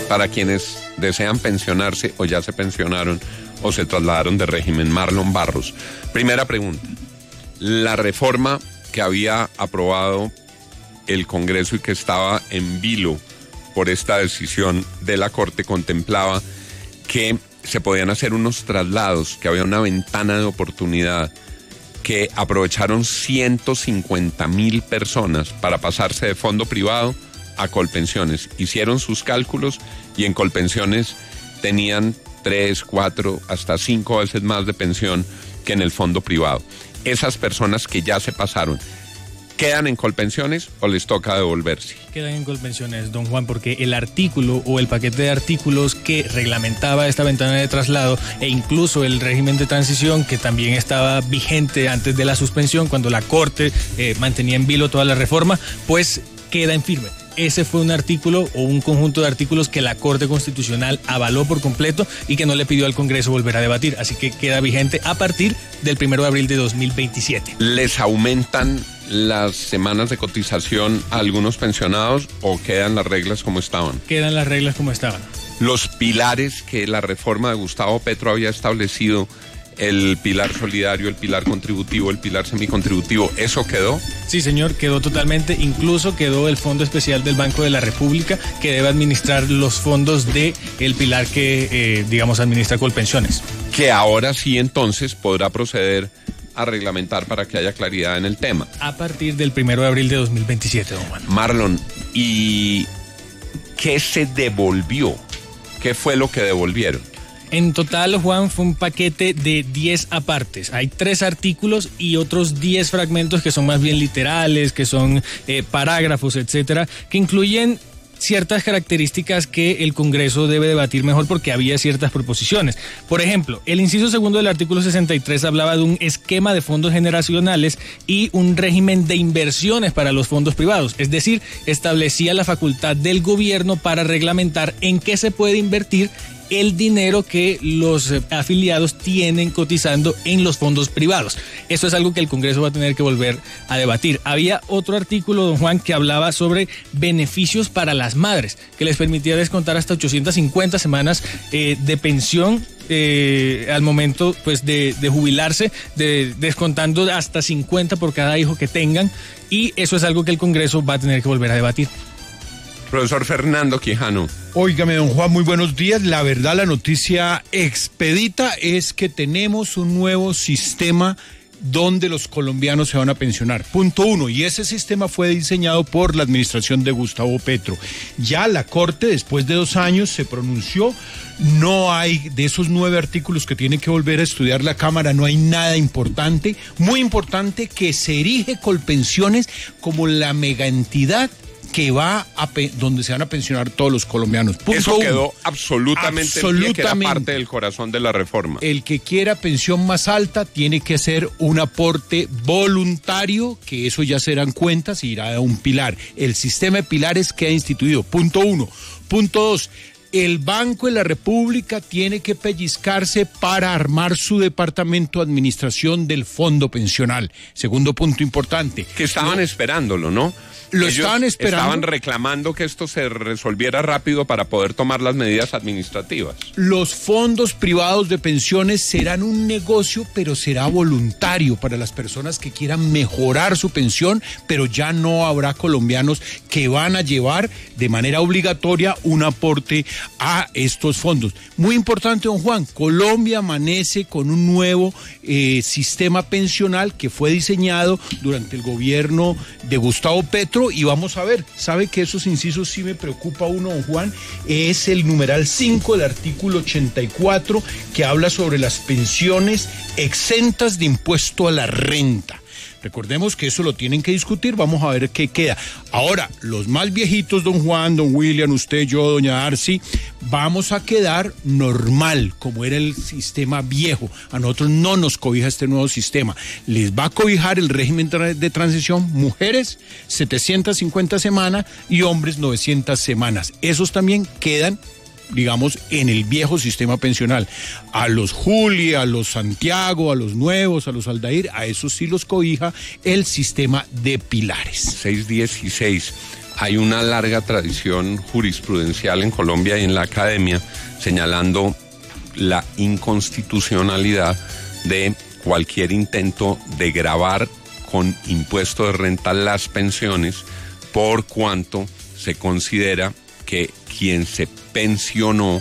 para quienes desean pensionarse o ya se pensionaron o se trasladaron de régimen. Marlon Barros. Primera pregunta. La reforma que había aprobado el Congreso y que estaba en vilo por esta decisión de la Corte contemplaba que se podían hacer unos traslados, que había una ventana de oportunidad, que aprovecharon 150.000 personas para pasarse de fondo privado a Colpensiones. Hicieron sus cálculos y en Colpensiones tenían 3, 4, hasta 5 veces más de pensión que en el fondo privado. Esas personas que ya se pasaron, ¿quedan en Colpensiones o les toca devolverse? Quedan en Colpensiones, don Juan, porque el artículo o el paquete de artículos que reglamentaba esta ventana de traslado e incluso el régimen de transición, que también estaba vigente antes de la suspensión, cuando la Corte mantenía en vilo toda la reforma, pues queda en firme. Ese fue un artículo o un conjunto de artículos que la Corte Constitucional avaló por completo y que no le pidió al Congreso volver a debatir. Así que queda vigente a partir del 1 de abril de 2027. ¿Les aumentan las semanas de cotización a algunos pensionados o quedan las reglas como estaban? Quedan las reglas como estaban. Los pilares que la reforma de Gustavo Petro había establecido, el pilar solidario, el pilar contributivo, el pilar semicontributivo, ¿eso quedó? Sí, señor, quedó totalmente. Incluso quedó el Fondo Especial del Banco de la República, que debe administrar los fondos del pilar que, administra Colpensiones. Que ahora sí, entonces, podrá proceder a reglamentar para que haya claridad en el tema. A partir del 1 de abril de 2027, don Juan. Marlon, ¿y qué se devolvió? ¿Qué fue lo que devolvieron? En total, Juan, fue un paquete de 10 apartes. Hay 3 artículos y otros 10 fragmentos que son más bien literales, que son parágrafos, etcétera, que incluyen ciertas características que el Congreso debe debatir mejor porque había ciertas proposiciones. Por ejemplo, el inciso segundo del artículo 63 hablaba de un esquema de fondos generacionales y un régimen de inversiones para los fondos privados. Es decir, establecía la facultad del gobierno para reglamentar en qué se puede invertir el dinero que los afiliados tienen cotizando en los fondos privados. Eso es algo que el Congreso va a tener que volver a debatir. Había otro artículo, don Juan, que hablaba sobre beneficios para las madres, que les permitía descontar hasta 850 semanas de pensión al momento pues de jubilarse, descontando hasta 50 por cada hijo que tengan, y eso es algo que el Congreso va a tener que volver a debatir. Profesor Fernando Quijano. Óigame, don Juan, muy buenos días. La verdad, la noticia expedita es que tenemos un nuevo sistema donde los colombianos se van a pensionar. Punto 1, y ese sistema fue diseñado por la administración de Gustavo Petro. Ya la Corte, después de 2 años, se pronunció. No hay, de esos 9 artículos que tiene que volver a estudiar la Cámara, no hay nada importante. Muy importante que se erige Colpensiones como la mega entidad que va donde se van a pensionar todos los colombianos. Eso quedó absolutamente bien, que era parte del corazón de la reforma. El que quiera pensión más alta tiene que hacer un aporte voluntario, que eso ya serán cuentas y irá a un pilar. El sistema de pilares queda instituido. Punto 1. Punto 2. El Banco de la República tiene que pellizcarse para armar su departamento de administración del fondo pensional. Segundo punto importante. Que estaban esperándolo, ¿no? Estaban esperando. Estaban reclamando que esto se resolviera rápido para poder tomar las medidas administrativas. Los fondos privados de pensiones serán un negocio, pero será voluntario para las personas que quieran mejorar su pensión, pero ya no habrá colombianos que van a llevar de manera obligatoria un aporte a estos fondos. Muy importante, don Juan, Colombia amanece con un nuevo sistema pensional que fue diseñado durante el gobierno de Gustavo Petro, y vamos a ver, sabe que esos incisos sí me preocupa uno, don Juan, es el numeral 5 del artículo 84 que habla sobre las pensiones exentas de impuesto a la renta. Recordemos que eso lo tienen que discutir, vamos a ver qué queda. Ahora, los más viejitos, don Juan, don William, usted, yo, doña Darcy, vamos a quedar normal, como era el sistema viejo. A nosotros no nos cobija este nuevo sistema. Les va a cobijar el régimen de transición, mujeres 750 semanas y hombres 900 semanas. Esos también quedan, digamos, en el viejo sistema pensional. A los Juli, a los Santiago, a los nuevos, a los Aldair, a esos sí los cobija el sistema de pilares. 616. hay una larga tradición jurisprudencial en Colombia y en la academia señalando la inconstitucionalidad de cualquier intento de gravar con impuesto de renta las pensiones, por cuanto se considera que quien se pensionó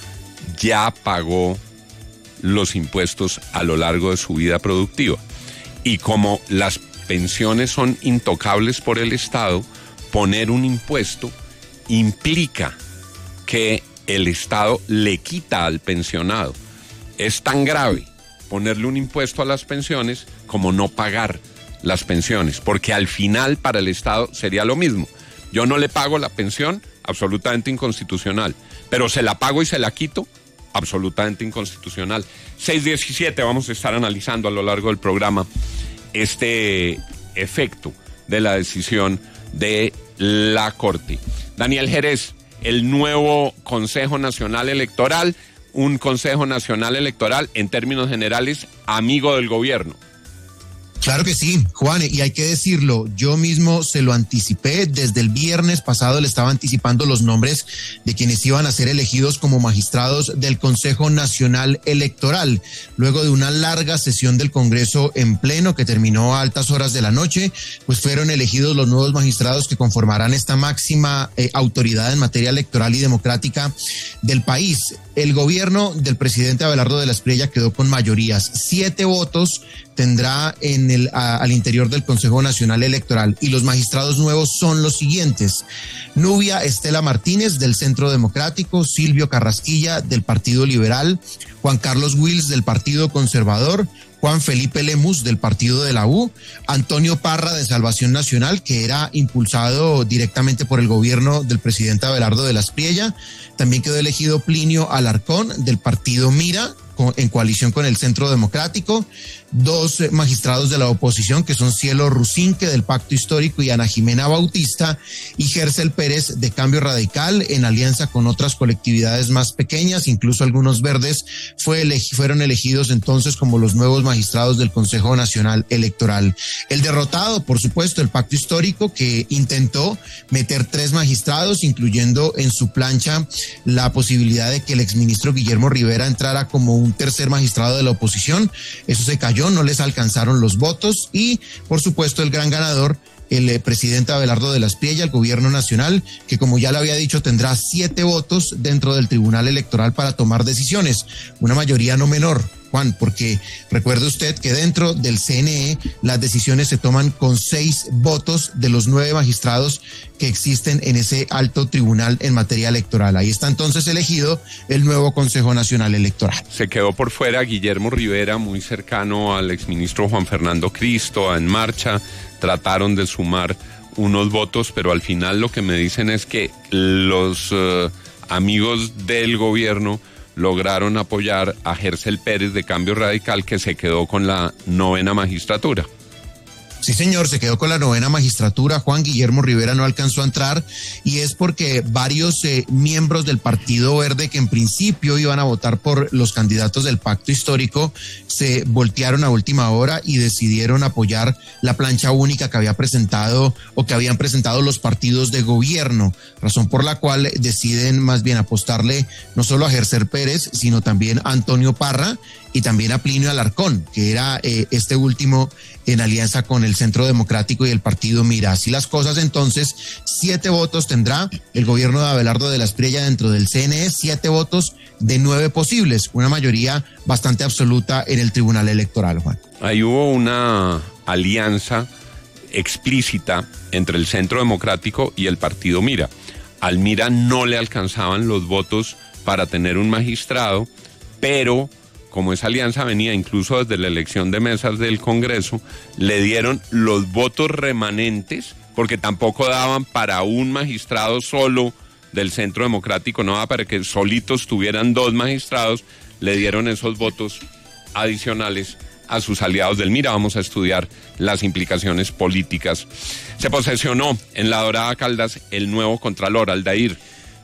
ya pagó los impuestos a lo largo de su vida productiva. Y como las pensiones son intocables por el Estado, poner un impuesto implica que el Estado le quita al pensionado. Es tan grave ponerle un impuesto a las pensiones como no pagar las pensiones, porque al final para el Estado sería lo mismo. Yo no le pago la pensión, absolutamente inconstitucional, pero se la pago y se la quito, absolutamente inconstitucional. 6:17, vamos a estar analizando a lo largo del programa este efecto de la decisión de la Corte. Daniel Jerez, el nuevo Consejo Nacional Electoral, un Consejo Nacional Electoral en términos generales amigo del gobierno. Claro que sí, Juan, y hay que decirlo, yo mismo se lo anticipé, desde el viernes pasado le estaba anticipando los nombres de quienes iban a ser elegidos como magistrados del Consejo Nacional Electoral. Luego de una larga sesión del Congreso en pleno que terminó a altas horas de la noche, pues fueron elegidos los nuevos magistrados que conformarán esta máxima autoridad en materia electoral y democrática del país. El gobierno del presidente Abelardo de la Espriella quedó con mayorías, 7 votos tendrá al interior del Consejo Nacional Electoral, y los magistrados nuevos son los siguientes: Nubia Estela Martínez del Centro Democrático, Silvio Carrasquilla del Partido Liberal, Juan Carlos Wills del Partido Conservador, Juan Felipe Lemus del Partido de la U, Antonio Parra de Salvación Nacional, que era impulsado directamente por el gobierno del presidente Abelardo de la Espriella. También quedó elegido Plinio Alarcón del Partido Mira, en coalición con el Centro Democrático, 2 magistrados de la oposición, que son Cielo Rusinque del Pacto Histórico y Ana Jimena Bautista, y Gersel Pérez de Cambio Radical, en alianza con otras colectividades más pequeñas, incluso algunos verdes, fueron elegidos entonces como los nuevos magistrados del Consejo Nacional Electoral. El derrotado, por supuesto, el Pacto Histórico, que intentó meter 3 magistrados, incluyendo en su plancha la posibilidad de que el exministro Guillermo Rivera entrara como un tercer magistrado de la oposición. Eso se cayó, no les alcanzaron los votos, y por supuesto el gran ganador, el presidente Abelardo de la Espriella, el gobierno nacional, que como ya le había dicho tendrá 7 votos dentro del Tribunal Electoral para tomar decisiones, una mayoría no menor, Juan, porque recuerde usted que dentro del CNE las decisiones se toman con 6 votos de los 9 magistrados que existen en ese alto tribunal en materia electoral. Ahí está entonces elegido el nuevo Consejo Nacional Electoral. Se quedó por fuera Guillermo Rivera, muy cercano al exministro Juan Fernando Cristo, a En Marcha. Trataron de sumar unos votos, pero al final lo que me dicen es que los amigos del gobierno lograron apoyar a Gersel Pérez de Cambio Radical, que se quedó con la 9ª magistratura. Sí, señor, se quedó con la 9ª magistratura. Juan Guillermo Rivera no alcanzó a entrar, y es porque varios miembros del Partido Verde, que en principio iban a votar por los candidatos del Pacto Histórico, se voltearon a última hora y decidieron apoyar la plancha única que había presentado o que habían presentado los partidos de gobierno, razón por la cual deciden más bien apostarle no solo a Gersel Pérez, sino también a Antonio Parra y también a Plinio Alarcón, que era este último en alianza con el Centro Democrático y el Partido Mira. Así las cosas, entonces, 7 votos tendrá el gobierno de Abelardo de la Espriella dentro del CNE, 7 votos de 9 posibles, una mayoría bastante absoluta en el Tribunal Electoral, Juan. Ahí hubo una alianza explícita entre el Centro Democrático y el Partido Mira. Al Mira no le alcanzaban los votos para tener un magistrado, pero como esa alianza venía incluso desde la elección de mesas del Congreso, le dieron los votos remanentes, porque tampoco daban para un magistrado solo del Centro Democrático, no daba para que solitos tuvieran 2 magistrados, le dieron esos votos adicionales a sus aliados del Mira. Vamos a estudiar las implicaciones políticas. Se posesionó en la Dorada Caldas el nuevo Contralor, Aldair.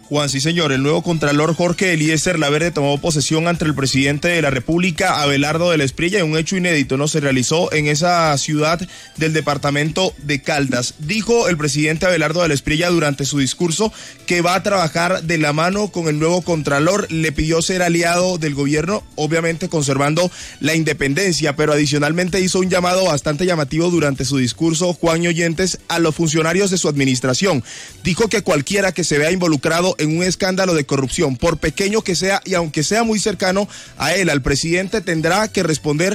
Juan, sí señor, el nuevo contralor Jorge Eliezer Laverde tomó posesión ante el presidente de la República, Abelardo de la Espriella, en un hecho inédito, no se realizó en esa ciudad del departamento de Caldas. Dijo el presidente Abelardo de la Espriella durante su discurso que va a trabajar de la mano con el nuevo contralor, le pidió ser aliado del gobierno, obviamente conservando la independencia, pero adicionalmente hizo un llamado bastante llamativo durante su discurso, Juan y oyentes, a los funcionarios de su administración. Dijo que cualquiera que se vea involucrado en un escándalo de corrupción, por pequeño que sea y aunque sea muy cercano a él, al presidente, tendrá que responder